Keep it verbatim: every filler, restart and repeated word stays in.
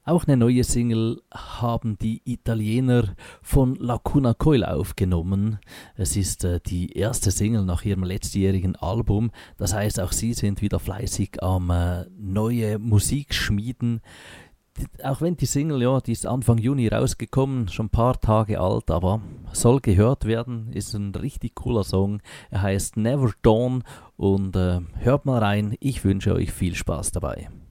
Auch eine neue Single haben die Italiener von Lacuna Coil aufgenommen. Es ist äh, die erste Single nach ihrem letztjährigen Album. Das heißt, auch sie sind wieder fleißig am äh, neue Musik schmieden. Auch wenn die Single, ja, die ist Anfang Juni rausgekommen, schon ein paar Tage alt, aber soll gehört werden, ist ein richtig cooler Song. Er heißt Never Dawn und äh, hört mal rein, ich wünsche euch viel Spaß dabei.